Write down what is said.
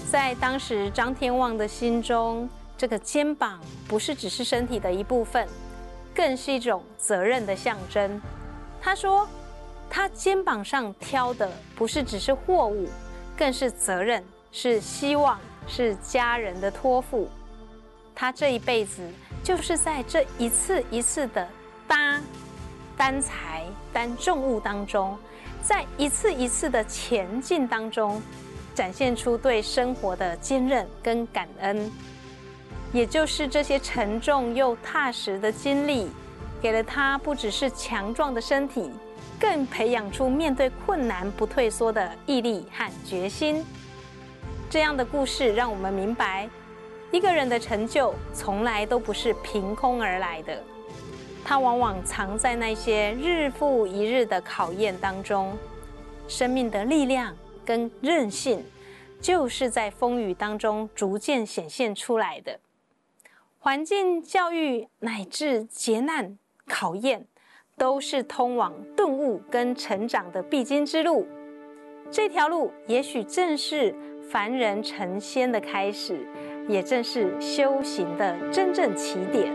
在当时张天旺的心中，这个肩膀不是只是身体的一部分，更是一种责任的象征。他说，他肩膀上挑的不是只是货物，更是责任，是希望，是家人的托付。他这一辈子就是在这一次一次的担财、担重物当中，在一次一次的前进当中，展现出对生活的坚韧跟感恩。也就是这些沉重又踏实的经历，给了他不只是强壮的身体，更培养出面对困难不退缩的毅力和决心。这样的故事让我们明白，一个人的成就从来都不是凭空而来的，它往往藏在那些日复一日的考验当中。生命的力量跟韧性，就是在风雨当中逐渐显现出来的。环境、教育乃至劫难、考验，都是通往顿悟跟成长的必经之路。这条路也许正是凡人成仙的开始，也正是修行的真正起点。